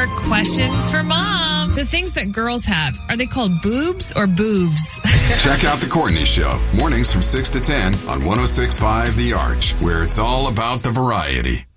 more questions for Mom. The things that girls have, are they called boobs or boobs? Check out The Courtney Show, mornings from 6 to 10 on 106.5 The Arch, where it's all about the variety.